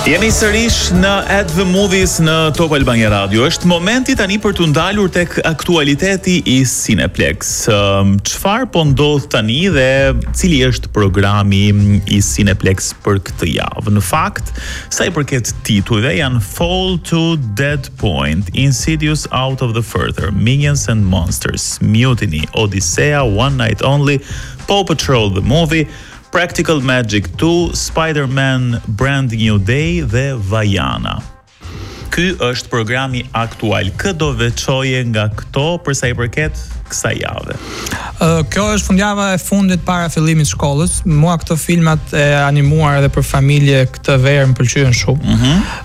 Jemi sërish në At the Movies në Top Albania Radio. Është momenti tani për të ndalur tek aktualiteti I Cineplex. Çfarë po ndodh tani dhe cili është programi I Cineplex për këtë javë? Në fakt, sa I përket titujve janë Fall to Dead Point, Insidious Out of the Further, Minions and Monsters, Mutiny, Odyssea, One Night Only, Paw Patrol the Movie, Practical Magic 2, Spider-Man Brand New Day dhe Vaiana. Ky është programi aktual. Kë do veçoje nga këto për sa I përket kësaj jave? Kjo është fundjava e fundit para fillimit shkollës. Mua këto filmat e animuar edhe për familje këtë verë më pëlqyen shumë.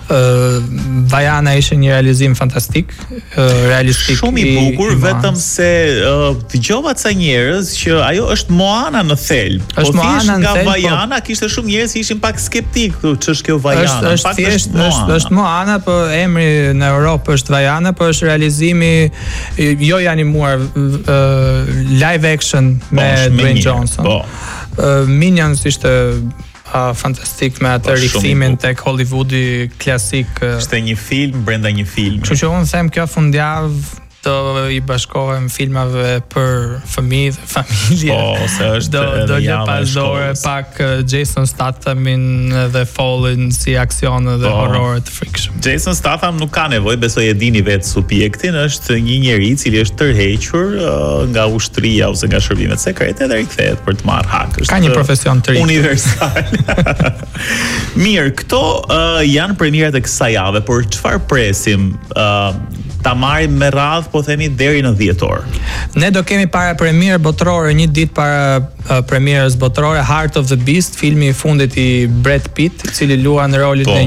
Vaiana ishte një realizim fantastik, realistik. Shumë I bukur, vetëm se dëgjova ca njerëz që ajo është Moana në thelb. Po thjesht nga Vaiana kishte shumë njerëz që ishin pak skeptik, ç'është kjo Vaiana. Është Moana, po emri në Europë është Vaiana, po është realizimi jo I animuar, live action me Dwayne Johnson. Minions ishte fantastik me atë rikthimin tek Hollywoodi klasik. Ishte një film brenda një filmi. Kështu që unë them kjo fundjavë do I bashkohem filmave për fëmijë dhe familje. Po, se është do një pasdore pak Jason Stathamin dhe Fallen si aksione dhe horror të frikshëm. Jason Statham nuk ka nevojë, besoj e dini vetë subjektin, është një njeri I cili është tërhequr nga ushtria ose nga shërbimet sekrete dhe rikthehet për të marrë hak. Ka një profesion të ri. Universal. Mirë, këto janë premierat e kësaj jave, por çfarë presim? Ta marrim me radhë, po themi deri në 10 orë. Ne do kemi para premier botërore, një ditë para premierës botërore, Heart of the Beast, filmi I fundit I Brad Pitt, I cili luan rolin e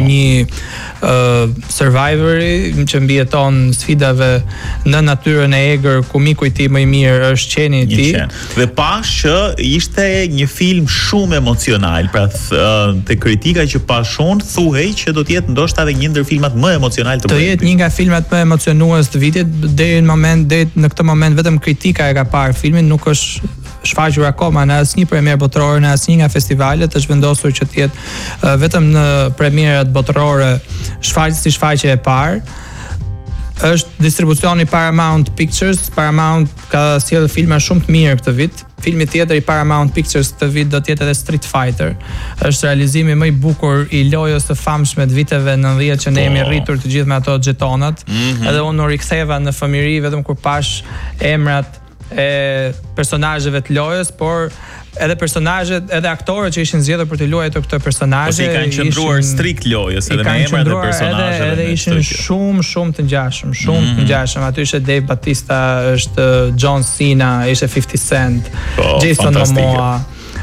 një survivori që mbijeton sfidave në natyrën e egër, ku miku I tij më I mirë është qeni I tij. Dhe pash që ishte një film shumë emocional, pra te kritika që pashon thuhej që do të jetë ndoshta edhe një ndër filmat më emocional të Do jetë një nga filmat më emocionues të vitit, deri në këtë moment vetëm kritika e ka parë filmin, nuk është shfaqur akoma në asnjë premier botërore, në asnjë nga festivalet, është vendosur që të jetë vetëm në premierat botërore shfaqje e parë. Është distribucioni Paramount Pictures. Paramount ka sjellë filma shumë të mirë këtë vit. Filmi tjetër I Paramount Pictures këtë vit do të jetë edhe Street Fighter. Është realizimi më I bukur I lojës së famshme të viteve 90 që ne jemi rritur të gjithë me ato xhetonat. Edhe unë u riktheva në fëmijëri vetëm kur pash emrat e personazheve të lojës, por edhe personazhet, edhe aktorët që ishin zgjedhur për të luajtur këto personazhe, ose I kanë qendruar strikt lojës edhe me emrat e personazheve. Edhe ishin shumë të ngjashëm, shumë të ngjashëm. Aty ishte Dave Bautista, është John Cena, ishte 50 Cent, Jason Momoa.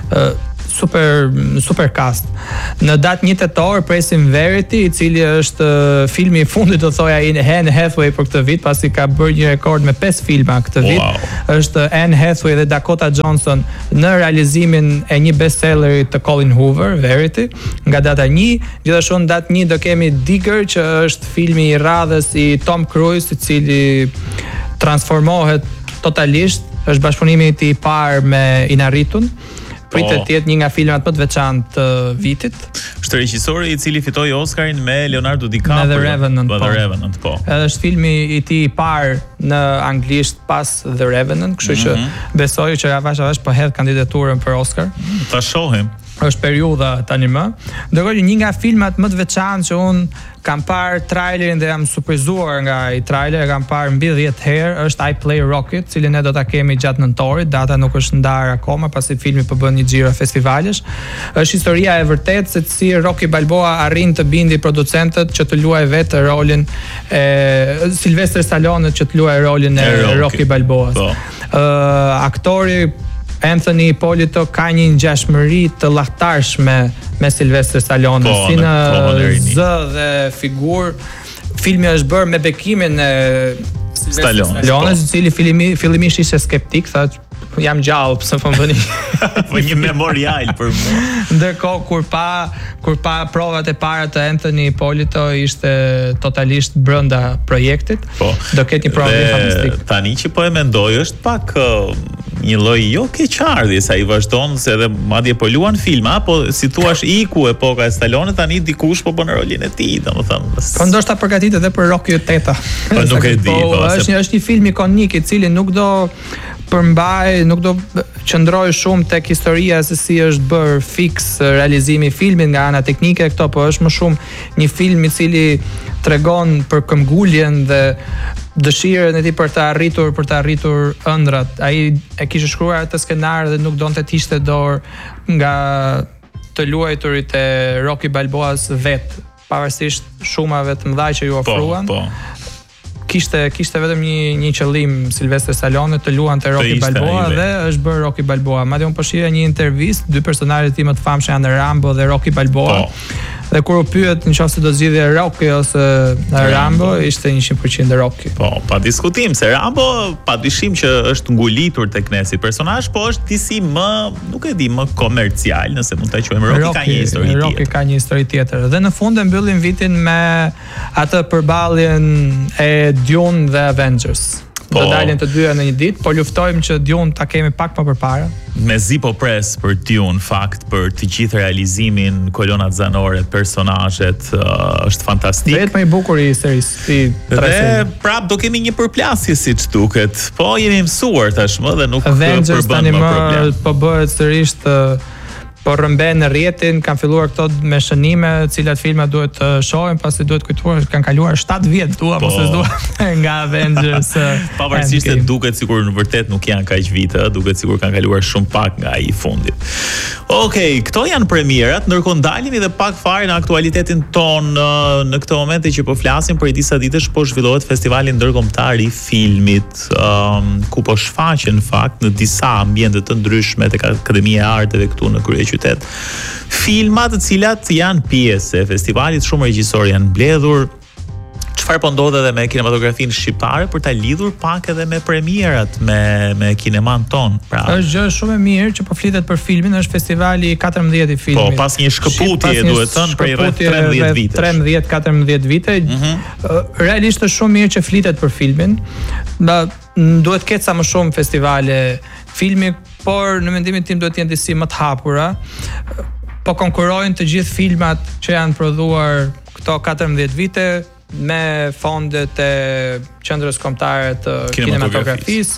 Super cast. Në datë 1 tetor presim Verity, I cili është filmi I fundit do thoja I Anne Hathaway për këtë vit, pasi ka bërë një rekord me 5 filma këtë vit. Është Anne Hathaway dhe Dakota Johnson në realizimin e një bestselleri të Colin Hoover, Verity, nga data 1. Gjithashtu në datë 1 do kemi Digger, që është filmi I radhës I Tom Cruise, I cili transformohet totalisht, është bashkëpunimi I parë me Inarritun. Pritet të jetë një nga filmat më të veçantë të vitit. Është regjisori I cili fitoi Oscarin me Leonardo DiCaprio. The Revenant, po. Edhe është filmi I tij I parë në anglisht pas The Revenant, kështu që besoj që avash po hedh kandidaturën për Oscar. Ta shohim. Është periudha tani më. Ndërkohë një nga filmat më të veçantë që un kam parë trailerin dhe jam surprizuar nga I trailer, e kam parë mbi 10 herë, është I Play Rocket, cilin ne do ta kemi gjatë nëntorit, data nuk është ndarë akoma pasi filmi po bën një xhiro festivalesh. Është historia e vërtetë se si Rocky Balboa arrin të bindi producentët që të luajë vetë rolin e Sylvester Stallone që të luajë rolin e Rocky Balboas. Aktori Anthony Ippolito ka një ngjashmëri të llahtarshme me Sylvester Stallone, si në zë dhe figurë. Filmi është bërë me bekimin e Stallone, I cili fillimisht ishte skeptik, tha jam gjallë, pse po më bëni një memorial për mua. Ndërkohë kur pa provat e para të Anthony Ippolito ishte totalisht brenda projektit. Do ketë një provë fantastik. Tani që po e mendoj është pak një lloj jo keqardhje, sa i vazhdon se edhe madje po luan filma, po si thua iku epoka e Stallone, tani dikush po bën rolin e tij, domethënë. Po ndoshta përgatitet edhe për Rocky 8. Po nuk e di, është një film ikonik i cili nuk do përmbaj, nuk do qëndroj shumë tek historia se si është bër fix realizimi i filmit nga ana teknike këto, po është më shumë një film i cili tregon për këmbguljen dhe dëshirën e tij për të arritur ëndrat. Ai e kishte shkruar atë skenar dhe nuk donte të hiqte dorë nga të luajturit e Rocky Balboas vet, pavarësisht shumave të mëdha që ju ofruan. Po. Kishte vetëm një qëllim Sylvester Stallone të luante Rocky Balboa dhe është bërë Rocky Balboa. Madje unë po shihja një intervistë, dy personazhet tim më të famshëm janë Rambo dhe Rocky Balboa. Dhe kur u pyet nëse do zgjidhje Rocky ose Rambo, ishte 100% Rocky. Po, pa diskutim se Rambo padyshim që është ngulitur tek ne si personazh, po është disi më, nuk e di, më komercial, nëse mund ta quajmë. Rocky ka një histori tjetër. Dhe në fund e mbyllim vitin me atë përballjen e Dune dhe Avengers. Do dalin të dyja në një ditë, po luftojmë që Dune ta kemi pak më përpara. Mezi po pres për Dune, fakt, për të gjithë realizimin, kolonat zanore, personazhet, është fantastik. Vetë më i bukur i serisë. Dhe prap do kemi një përplasje siç duket. Po jemi mësuar tashmë dhe nuk Avengers përbën më problem. Po bëhet sërish po rrëmben në rrjetin, kanë filluar këto me shënime, cilat filma duhet të shohin, pasi duhet kujtuar kanë kaluar 7 vjet mos e dua nga Avengers. Pavarësisht se duket sikur në vërtet nuk janë kaq vite, duket sikur kanë kaluar shumë pak nga ai fundit. Okej, këto janë premierat, ndërkohë ndalemi edhe pak fare në aktualitetin ton në këtë moment që po flasim për disa ditësh po zhvillohet festivali ndërkombëtar i filmit, ku po shfaqen në fakt në disa ambiente të ndryshme tek Akademia e Arteve këtu në kryeqytet filma të cilat janë pjesë e festivalit, shumë regjisorë janë mbledhur. Çfarë po ndodh edhe me kinematografinë shqiptare për ta lidhur pak edhe me premierat me kineman ton. Pra, është gjë shumë e mirë që po flitet për filmin, është festivali 14 i filmit. Po, pas një shkëputje duhet thënë për rreth 13 vite. 13-14 vite. Realisht është shumë mirë që flitet për filmin. Duhet ketë sa më shumë festivale filmi, por në mendimin tim duhet të jenë disi më të hapura. Po konkurrojnë të gjithë filmat që janë prodhuar këto 14 vite me fondet e Qendrës Kombëtare të Kinematografisë.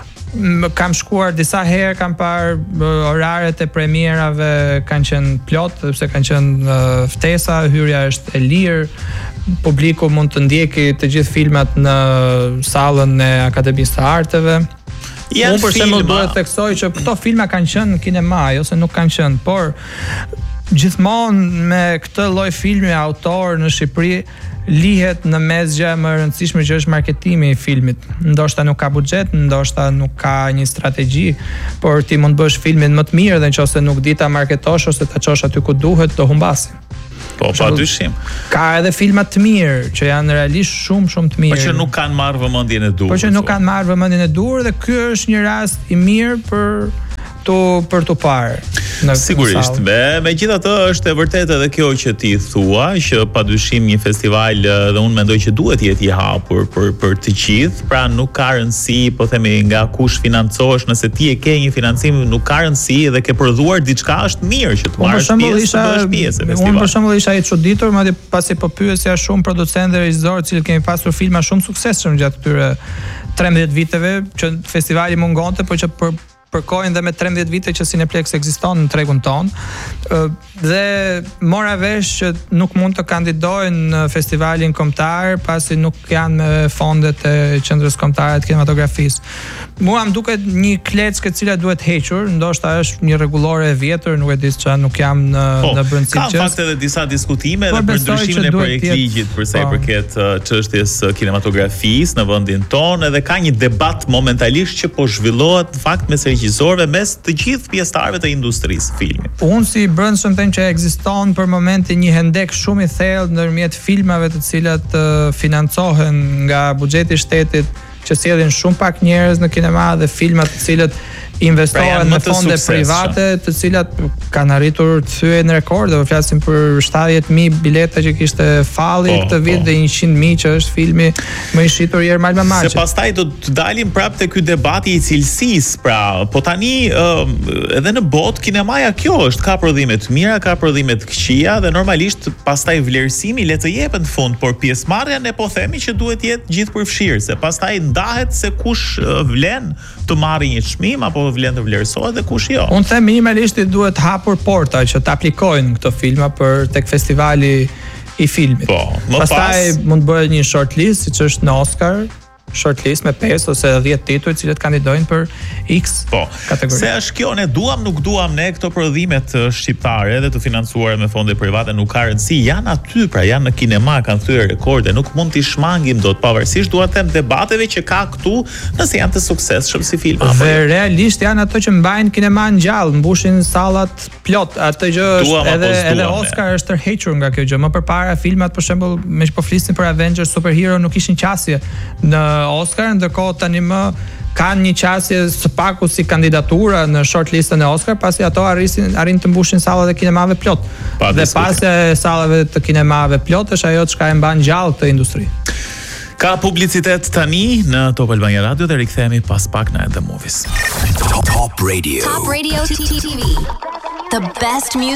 Kam shkuar disa herë, kam parë oraret e premierave kanë qenë plot, sepse kanë qenë ftesa, hyrja është e lirë, publiku mund të ndjekë të gjithë filmat në sallën e Akademisë së Arteve. Unë për shembull duhet të theksoj që këto filma kanë qenë në kinema, ose nuk kanë qenë, por gjithmonë me këtë lloj filmi autor në Shqipëri lihet në mesgja më e rëndësishme që është marketimi i filmit. Ndoshta nuk ka buxhet, ndoshta nuk ka një strategji, por ti mund të bësh filmin më të mirë dhe nëse nuk di ta marketosh ose ta çosh aty ku duhet, do humbasi. Po, padyshim. Ka edhe filma të mirë që janë realisht shumë të mirë. Po që nuk kanë marrë vëmendjen e dur. Po që nuk kanë marrë vëmendjen e dur dhe ky është një rast i mirë për të parë. Sigurisht, megjithatë është e vërtetë edhe kjo që ti thua, që padyshim një festival dhe unë mendoj që duhet jetë i hapur për të gjithë, pra nuk ka rëndësi, po themi nga kush financohesh, nëse ti e ke një financim, nuk ka rëndësi dhe ke prodhuar diçka, është mirë që të marrësh pjesë, të bësh pjesë e festivalit. Unë për shembull isha i çuditur, madje pasi po pyesja shumë producentë dhe regjizorë që kemi pasur filma shumë suksesshëm gjatë këtyre 13 viteve që festivali mungonte, por që përkojnë dhe me 13 vite që Cineplex ekziston në tregun ton, dhe mora vesh që nuk mund të kandidojnë në festivalin kombëtar pasi nuk janë me fondet e Qendrës Kombëtare të Kinematografisë. Mua më duket një kleckë e cila duhet hequr, ndoshta është një rregullore e vjetër, nuk e di çfarë, nuk jam në brendësi. Ka fakt edhe disa diskutime edhe për ndryshimin e projektligjit për sa i përket çështjes kinematografisë në vendin ton, edhe ka një debat momentalisht që po zhvillohet në fakt mes regjisorëve, mes të gjithë pjesëtarëve të industrisë filmit. Unë si brendshëm them që ekziston për momentin një hendek shumë i thellë ndërmjet filmave të cilat financohen nga buxheti i shtetit, që sjellin shumë pak njerëz në kinema, dhe filma të cilët investohen në fonde private, të cilat kanë arritur të thyen rekorde. Flasim për 70.000 bileta që kishte falli këtë vit dhe 100.000 që është filmi më i shitur i Ermal Mamaçi. Se pastaj do të dalim prapë te ky debati i cilësisë. Pra, po tani edhe në botë kinemaja kjo është, ka prodhime të mira, ka prodhime të këqija dhe normalisht pastaj vlerësimi le të jepet në fund, por pjesëmarrja ne po themi që duhet jetë gjithë përfshirë, se pastaj ndahet se kush vlen të marrë një çmim apo vlen të vlerësohet dhe kush jo. Unë them minimalisht duhet hapur porta që të aplikojnë këto filma për tek festivali i filmit. Po, pastaj mund të bëhet një shortlist siç është në Oscar, shortlist me 5 ose 10 tituj të cilët kandidojnë për X kategori. Se është kjo, ne duam nuk duam ne këto prodhimet shqiptare edhe të financuara me fonde private nuk ka rëndësi, janë aty, pra janë në kinema, kanë thyer rekorde, nuk mund t'i shmangim dot pavarësisht dua të them debateve që ka këtu, nëse janë të suksesshëm si filma. Dhe realisht janë ato që mbajnë kinema ngjallë, mbushin sallat plot, atë që është edhe Oscar është tërhequr nga kjo gjë. Më përpara filmat për shembull, me që po flisin për Avengers, superhero nuk ishin qasje në Oscar, ndërkohë tani më kanë një qasje së paku si kandidatura në shortlistën e Oscar, pasi ato arrin të mbushin sallat e kinemave plot. Dhe pasja e sallave të kinemave plot është ajo çka e mban gjallë këtë industri. Ka publicitet tani në Top Albania Radio dhe rikthehemi pas pak në The Movies. Top Radio. Top Radio TV. The best music